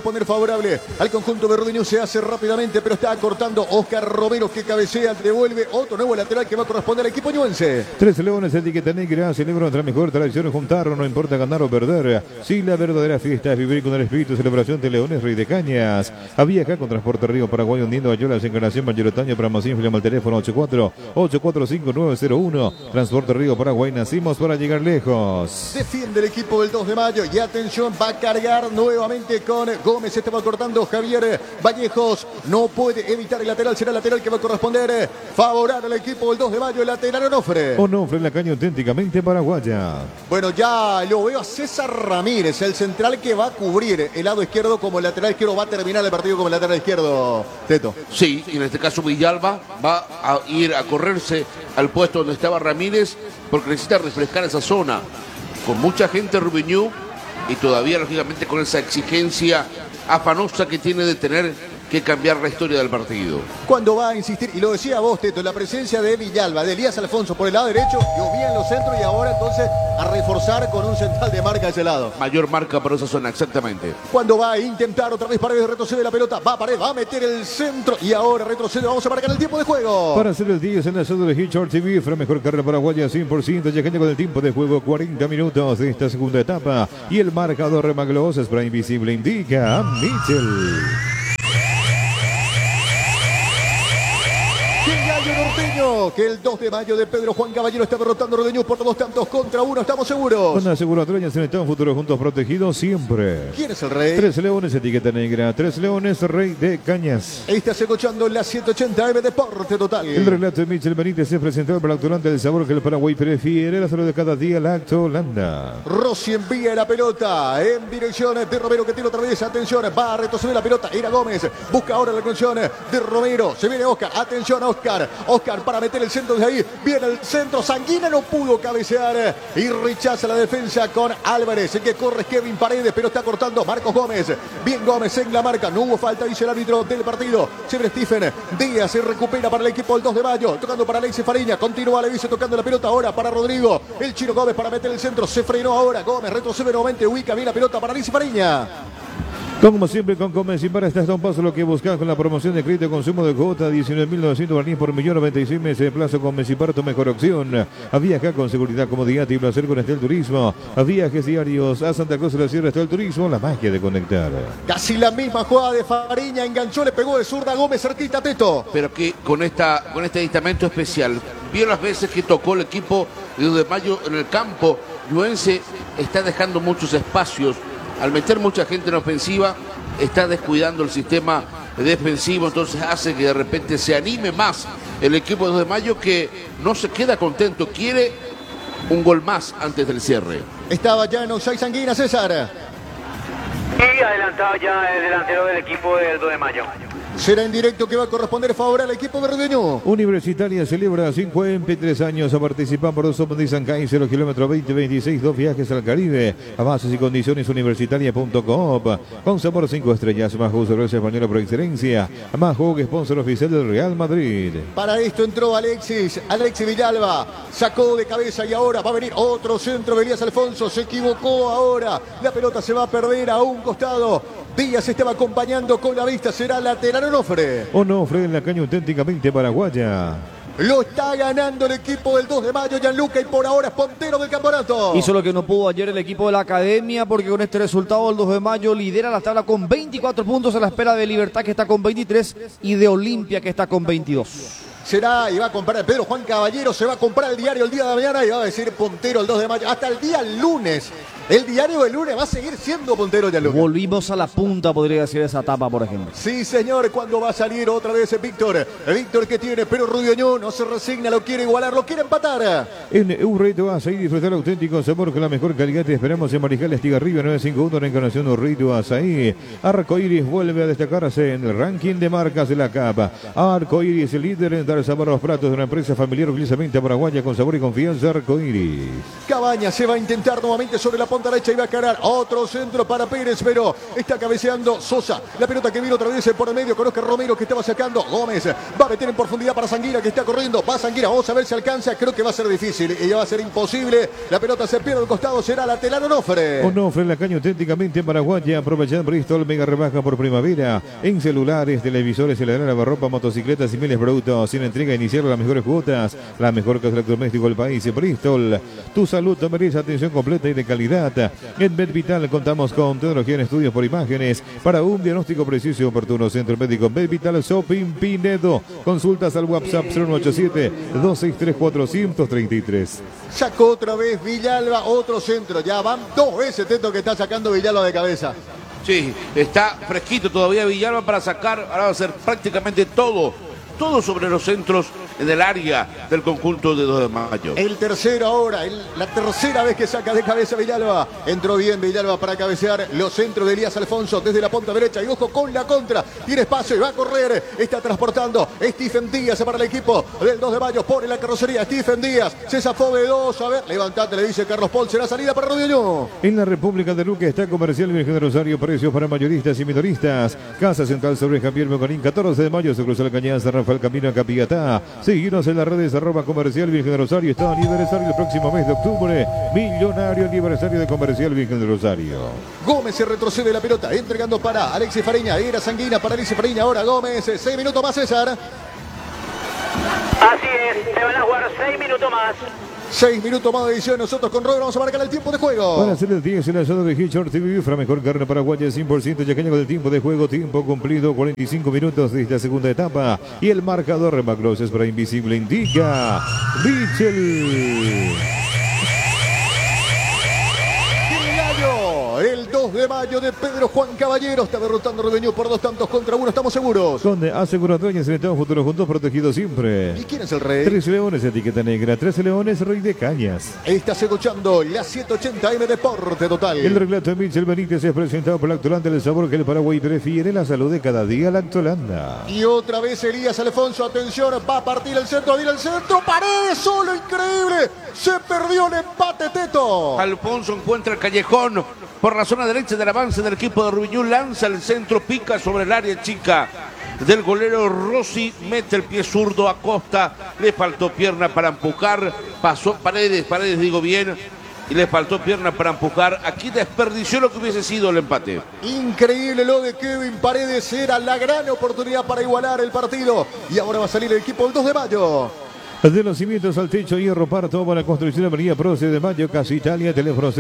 favorable al conjunto berrudeño. Se hace rápidamente, pero está cortando Oscar Romero, que cabecea, devuelve otro nuevo lateral que va a corresponder al equipo ñuense. 3 leones, etiqueta negra, celebra nuestra mejor tradición, juntar, no importa ganar o perder. Si la verdadera fiesta es vivir con el espíritu de celebración de Leones Rey de Cañas. Había acá con Transporte Río Paraguay, hundiendo a Yolas, encarnación Mayoritaño. Para más info, llama al teléfono 84-845-901. Transporte Río Paraguay, nacimos para llegar lejos. Defiende el equipo del 2 de mayo y atención, va a cargar nuevamente con Gómez. Este va cortando Javier Vallejos. No puede evitar el lateral, será el lateral que va a corresponder. Favorable al equipo del 2 de mayo, el lateral Onofre. Onofre en la caña auténticamente paraguaya. Bueno, ya lo veo a César Ramírez, el central que va a cubrir el lado izquierdo como el lateral izquierdo. Va a terminar el partido como el lateral izquierdo, Teto. Sí, y en este caso Villalba va a ir a correrse al puesto donde estaba Ramírez porque necesita refrescar esa zona. Con mucha gente Rubiñú y todavía lógicamente con esa exigencia afanosa que tiene de tener que cambiar la historia del partido. Cuando va a insistir, y lo decía vos, Teto, la presencia de Villalba, de Elías Alfonso por el lado derecho, llovía en los centros y ahora entonces a reforzar con un central de marca a ese lado. Mayor marca para esa zona, exactamente. Cuando va a intentar otra vez Paredes, retrocede la pelota, va a Paredes, va a meter el centro y ahora retrocede, vamos a marcar el tiempo de juego. Para hacer el 10 en la zona de Hitchard TV, la mejor carrera paraguaya 100%, llegando con el tiempo de juego 40 minutos de esta segunda etapa y el marcador Remaglos, spray invisible indica a Mitchell. Norteño, que el 2 de mayo de Pedro Juan Caballero está derrotando a Rodeño por 2 tantos contra 1, estamos seguros. Con la aseguradoras en un futuro juntos protegidos siempre. ¿Quién es el rey? 3 leones, etiqueta negra, 3 leones, Rey de Cañas. Está escuchando la 180 M Deporte Total. El relato de Michel Benítez es presentado por el actorante del sabor que el Paraguay prefiere, la salud de cada día, la Holanda. Rossi envía la pelota en dirección de Romero, que tiene otra vez, atención, va a retroceder la pelota, era Gómez, busca ahora la conexión de Romero, se viene Oscar, atención a Oscar para meter el centro de ahí, viene el centro, Sanguina no pudo cabecear y rechaza la defensa con Álvarez, el que corre es Kevin Paredes, pero está cortando Marcos Gómez, bien Gómez en la marca, no hubo falta, dice el árbitro del partido, se viene Stephen Díaz, se recupera para el equipo del 2 de mayo, tocando para Alexis Fariña, continúa Levice tocando la pelota ahora para Rodrigo, el chino Gómez para meter el centro, se frenó ahora Gómez, retrocede nuevamente, ubica bien la pelota para Alexis Fariña. Como siempre con Comerci para esta un paso lo que buscas con la promoción de crédito de consumo de cuota 19.900 guaraníes por millón, 96 meses de plazo con Mecipar, tu mejor opción. A viajar con seguridad, comodidad y placer con Estel Turismo. A viajes diarios a Santa Cruz de la Sierra, Estel Turismo, la magia de conectar. Casi la misma jugada de Fariña, enganchó, le pegó de zurda Gómez, cerquita Teto. Pero que con este aditamento especial, vio las veces que tocó el equipo de 2 de mayo en el campo, Ñuense está dejando muchos espacios. Al meter mucha gente en ofensiva, está descuidando el sistema defensivo, entonces hace que de repente se anime más el equipo de 2 de mayo, que no se queda contento, quiere un gol más antes del cierre. Estaba ya en offside Sanguina, César. Y adelantado ya el delantero del equipo del 2 de mayo. Será en directo que va a corresponder favorable al equipo verdeño. Universitaria celebra 53 años a participar por 2 de San Caín, 0 kilómetros 2026, 2 viajes al Caribe. A bases y condiciones universitaria.com. Con sabor 5 estrellas, Majo, cerveza española por excelencia. Majo, sponsor oficial del Real Madrid. Para esto entró Alexis Villalba. Sacó de cabeza y ahora va a venir otro centro de Elías Alfonso. Se equivocó ahora. La pelota se va a perder a un costado. Díaz estaba acompañando con la vista, será lateral Onofre. Onofre en la caña auténticamente paraguaya. Lo está ganando el equipo del 2 de mayo, Gianluca, y por ahora es puntero del campeonato. Hizo lo que no pudo ayer el equipo de la Academia, porque con este resultado el 2 de mayo lidera la tabla con 24 puntos a la espera de Libertad, que está con 23, y de Olimpia, que está con 22. Será, y va a comprar Pedro Juan Caballero, se va a comprar el diario el día de mañana y va a decir puntero el 2 de mayo. Hasta el día lunes. El diario del lunes va a seguir siendo puntero, Gianluca. Volvimos a la punta, podría decir esa etapa, por ejemplo. Sí, señor, cuando va a salir otra vez Víctor. Víctor que tiene, pero Rubiñón no se resigna, lo quiere igualar, lo quiere empatar. En Urreito vas a ir a disfrutar auténtico sabor con la mejor calidad. Te esperamos en Mariscal Estigarribia 951, reencarnación Urreito Azaí. Arcoiris vuelve a destacarse en el ranking de marcas de la capa. Arcoiris, el líder en dar sabor a los platos de una empresa familiar orgullosamente paraguaya con sabor y confianza. Arcoiris. Cabaña se va a intentar nuevamente sobre la punta punta derecha y va a cargar otro centro para Pérez, pero está cabeceando Sosa. La pelota que vino otra vez por el medio con Oscar Romero que estaba sacando. Gómez va a meter en profundidad para Sanguina que está corriendo. Va Sanguina, vamos a ver si alcanza. Creo que va a ser difícil y va a ser imposible. La pelota se pierde al costado, será lateral Onofre. Onofre en la caña auténticamente paraguaya. Aprovechan Bristol, mega rebaja por primavera. En celulares, televisores, heladera, ropa, motocicletas y miles de productos. Sin entrega inicial, las mejores cuotas. La mejor casa electrodoméstico del país. Bristol, tu salud te merece atención completa y de calidad. En MedVital contamos con tecnología en estudios por imágenes para un diagnóstico preciso y oportuno. Centro Médico MedVital Shopping Pinedo. Consultas al WhatsApp 087-263-433. Sacó otra vez Villalba, otro centro. Ya van 2 veces Teto que está sacando Villalba de cabeza. Sí, está fresquito todavía Villalba para sacar. Ahora va a ser prácticamente todo sobre los centros en el área del conjunto de 2 de mayo. El tercero ahora, la tercera vez que saca de cabeza Villalba. Entró bien Villalba para cabecear los centros de Elías Alfonso desde la punta derecha. Y ojo con la contra. Tiene espacio y va a correr. Está transportando Stephen Díaz para el equipo del 2 de mayo. Pone la carrocería Stephen Díaz. Se zafó de 2. A ver, levantate, le dice Carlos Paul. Será salida para Rodillo. En la República de Luque está Comercial Virgen de Rosario. Precios para mayoristas y minoristas. Casa Central sobre Javier Mocanín. 14 de mayo se cruzó la cañada San Rafael camino a Capiatá. Seguinos en las redes @Comercial Virgen de Rosario. Está aniversario el próximo mes de octubre. Millonario aniversario de Comercial Virgen de Rosario. Gómez se retrocede la pelota, entregando para Alexis Fariña. Era Sanguina para Alexis Fariña. Ahora Gómez. 6 minutos más, César. Así es, se van a jugar 6 minutos más. 6 minutos más de edición. Nosotros con Robert vamos a marcar el tiempo de juego. Para hacer el 10, el asado de Hitchcock TV Bifra, mejor carne paraguaya 100% yacaña con el tiempo de juego, tiempo cumplido, 45 minutos de esta segunda etapa. Y el marcador Macloses para Invisible indica Richel. El 2 de mayo de Pedro Juan Caballero está derrotando a Rodeño por 2-1 estamos seguros. Donde aseguradoras en Estado Futuro juntos protegidos siempre. ¿Y quién es el rey? 13 Leones, etiqueta negra, 13 Leones, Rey de Cañas. Estás escuchando la 780 M Deporte Total. El relato de Michel Benítez es presentado por Lactolanda, el sabor que el Paraguay prefiere, la salud de cada día, Lactolanda. Y otra vez Elías Alfonso, atención, va a partir el centro, viene el centro, Paredes solo, increíble. Se perdió el empate, Teto. Alfonso encuentra el callejón por la zona derecha del avance del equipo de Rubiñú, lanza el centro, pica sobre el área chica del golero Rossi, mete el pie zurdo a Costa, le faltó pierna para empujar, pasó Paredes digo bien, y le faltó pierna para empujar. Aquí desperdició lo que hubiese sido el empate. Increíble lo de Kevin Paredes, era la gran oportunidad para igualar el partido. Y ahora va a salir el equipo del 2 de mayo. De los cimientos al techo, Hierro Par, toda la construcción de Avenida Prócer de Mayo, Casa Italia, teléfono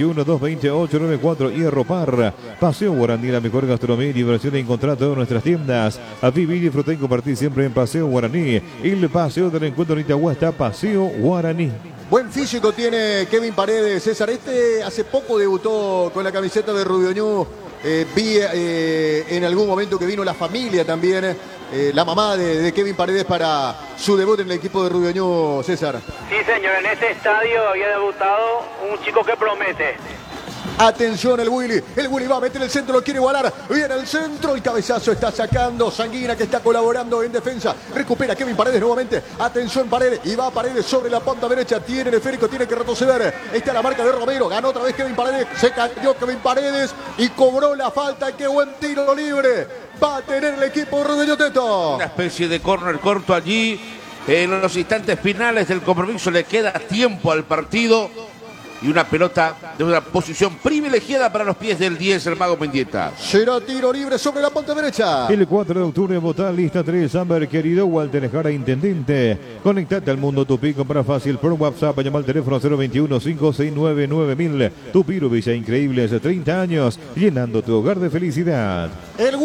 021-228-94, Hierro Par. Paseo Guaraní, la mejor gastronomía y diversión en encontrar todas nuestras tiendas. A vivir, disfrutar y compartir siempre en Paseo Guaraní. El paseo del encuentro en Itagua está Paseo Guaraní. Buen físico tiene Kevin Paredes, César. Hace poco debutó con la camiseta de Rubioñú. Vi en algún momento que vino la familia también, la mamá de Kevin Paredes para su debut en el equipo de Rubioñú, César. Sí, señor, en ese estadio había debutado un chico que promete. Atención el Willy va a meter el centro, lo quiere igualar, viene el centro, el cabezazo está sacando Sanguina que está colaborando en defensa, recupera Kevin Paredes nuevamente, atención Paredes, y va Paredes sobre la punta derecha, tiene el esférico, tiene que retroceder, está la marca de Romero, ganó otra vez Kevin Paredes, se cayó Kevin Paredes y cobró la falta, qué buen tiro libre, va a tener el equipo de Rodrigo Teto. Una especie de córner corto allí, en los instantes finales del compromiso le queda tiempo al partido. Y una pelota de una posición privilegiada para los pies del 10, el Mago Mendieta. Será tiro libre sobre la punta derecha. El 4 de octubre, votar lista 3, Amber, querido Walter Jara, intendente. Conectate al mundo Tupi, compra fácil por WhatsApp, llama al teléfono 021-569-9000. Tupi, Villa Increíbles, 30 años, llenando tu hogar de felicidad. El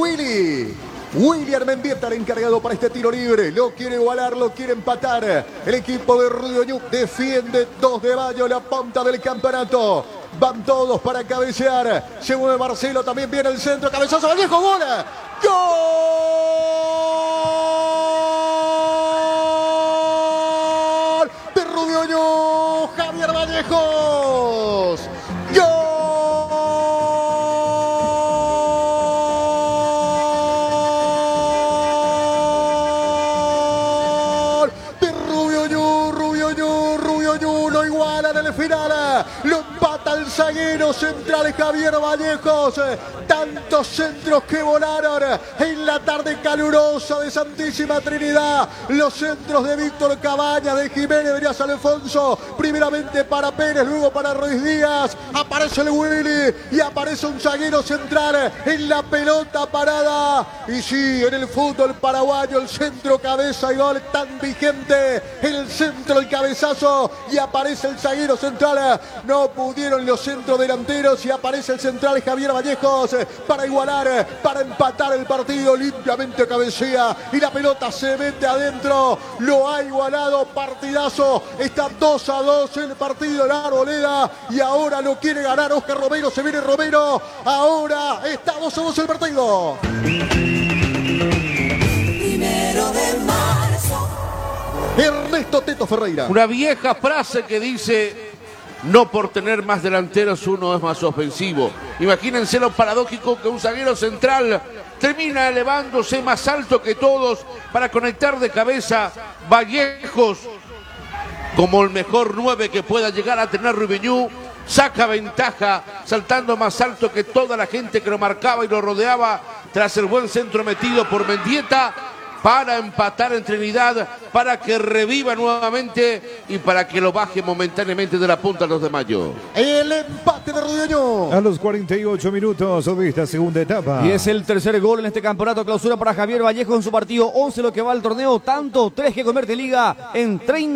William Mendieta, el encargado para este tiro libre. Lo quiere igualar, lo quiere empatar. El equipo de Rubioñú defiende 2 de mayo, la punta del campeonato. Van todos para cabecear. Se mueve Marcelo, también viene el centro. Cabezazo, Vallejo, bola. ¡Gol! De Rubioñú, Javier Vallejos. ¡Gol! Final, lo empata el zaguero central Javier Vallejos. Tantos centros que volaron en la tarde calurosa de Santísima Trinidad. Los centros de Víctor Cabañas, de Jiménez, de Díaz Alfonso. Primeramente para Pérez, luego para Ruiz Díaz. Aparece el Willy y aparece un zaguero central en la pelota parada. Y sí, en el fútbol paraguayo, el centro, cabeza y gol tan vigente. El centro, el cabezazo y aparece el zaguero central. No pudieron los centros delanteros y aparece el central Javier Vallejos para igualar, para empatar el partido. Limpiamente cabecea y la pelota se mete adentro. Lo ha igualado, partidazo. Está 2-2 el partido en la Arboleda y ahora lo quiere ganar Oscar Romero. Se viene Romero. Ahora está 2-2 el partido. Ernesto Teto Ferreira. Una vieja frase que dice: no por tener más delanteros uno es más ofensivo. Imagínense lo paradójico que un zaguero central termina elevándose más alto que todos para conectar de cabeza. Vallejos, como el mejor 9 que pueda llegar a tener Rubiñú, saca ventaja saltando más alto que toda la gente que lo marcaba y lo rodeaba tras el buen centro metido por Mendieta, para empatar en Trinidad, para que reviva nuevamente y para que lo baje momentáneamente de la punta al 2 de mayo. El empate de Rubiñú. A los 48 minutos de esta segunda etapa. Y es el tercer gol en este campeonato clausura para Javier Vallejo en su partido 11 lo que va al torneo, tanto 3 que convierte Liga en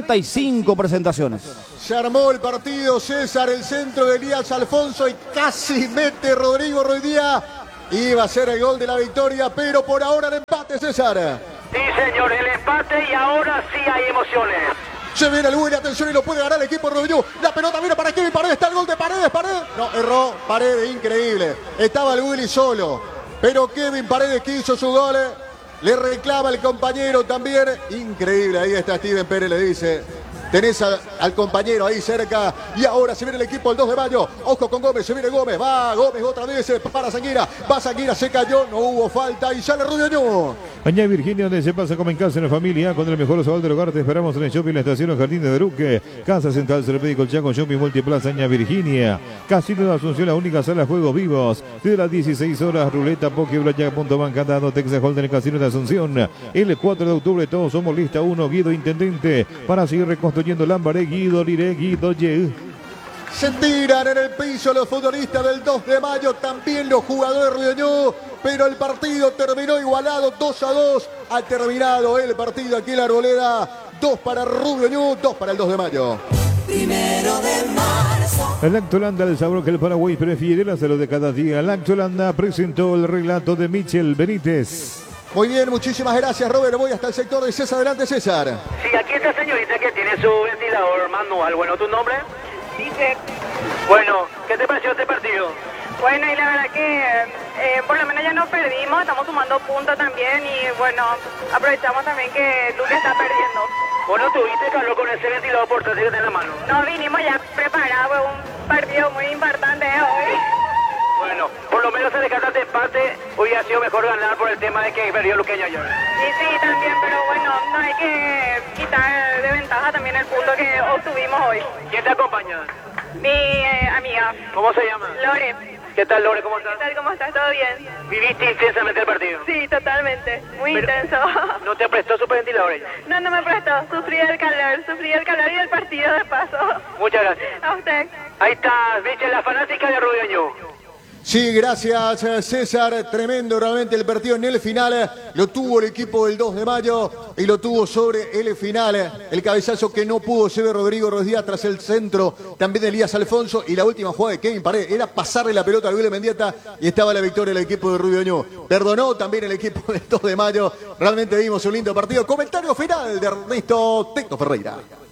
35 presentaciones. Se armó el partido, César, el centro de Díaz Alfonso y casi mete Rodrigo Ruiz Díaz. Iba a ser el gol de la victoria, pero por ahora el empate, César. Sí, señor, el empate y ahora sí hay emociones. Se viene el Willy, atención, y lo puede ganar el equipo Rubiñú. La pelota viene para Kevin Paredes, está el gol de Paredes, Paredes. No, erró Paredes, increíble. Estaba el Willy solo, pero Kevin Paredes que hizo su gol. Le reclama el compañero también. Increíble, ahí está Steven Pérez, le dice: tenés al compañero ahí cerca. Y ahora se viene el equipo el 2 de mayo. Ojo con Gómez, se viene Gómez. Va Gómez otra vez para Sanguira. Va Sanguira, se cayó, no hubo falta y sale Rubiñú. Añá Virginia, donde se pasa como en casa, en la familia, con el mejor sabor del hogar. Te esperamos en el shopping, la estación Los Jardines de Duque. Casa Central, Cerpédico, el Chaco, Shopping Multiplaza, Añá Virginia. Casino de Asunción, la única sala de juegos vivos. Desde las 16 horas, ruleta, poke, blackjack, punto banca, dando Texas Hold'em, el Casino de Asunción. El 4 de octubre, todos somos lista 1, Guido Intendente, para seguir reconstruyendo Lambaré, Guido, Liré, Guido, Ye. Se tiran en el piso los futbolistas del 2 de mayo, también los jugadores de Rubiñú, pero el partido terminó igualado 2-2. Ha terminado el partido aquí en la Arboleda. 2 para Rubiñú, 2 para el 2 de mayo. 1 de marzo. Lactolanda, el sabor que el Paraguay prefiere, la salud de cada día. Lactolanda presentó el relato de Michel Benítez. Muy bien, muchísimas gracias, Robert. Voy hasta el sector de César. Adelante, César. Sí, aquí está señorita que tiene su ventilador manual. Bueno, ¿tu nombre? Dice, Bueno, ¿qué te pareció este partido? bueno, y la verdad que por lo menos ya no perdimos, estamos sumando puntos también y bueno, aprovechamos también que Luque está perdiendo. Bueno, tuviste calor con ese ventilador portátil que tenés en la mano. No vinimos ya preparados, fue un partido muy importante hoy. Bueno, por lo menos se descarta de empate. Hubiera sido mejor ganar por el tema de que perdió Luqueño ayer. Y sí, también, pero bueno, no hay que quitar de ventaja también el punto que obtuvimos hoy. ¿Quién te acompaña? Mi amiga, ¿Cómo se llama? Lore. ¿Qué tal, Lore? ¿Cómo estás? ¿Qué tal? ¿Cómo estás? ¿Todo bien? ¿Viviste intensamente el partido? Sí, totalmente. Muy Pero, intenso. ¿No te prestó su ventilador ella? No me prestó. Sufrí el calor y el partido de paso. Muchas gracias. A usted. Ahí está, Michel, la fanática de Rubiñú. Sí, gracias, César. Tremendo realmente el partido en el final. Lo tuvo el equipo del 2 de mayo y lo tuvo sobre el final. El cabezazo que no pudo ser de Rodrigo Ruiz Díaz tras el centro también de Elías Alfonso. Y la última jugada de Kevin Paredes era pasarle la pelota a Luis Mendieta y estaba la victoria del equipo de Rubiñú. Perdonó también el equipo del 2 de mayo. Realmente vimos un lindo partido. Comentario final de Ernesto Teto Ferreira.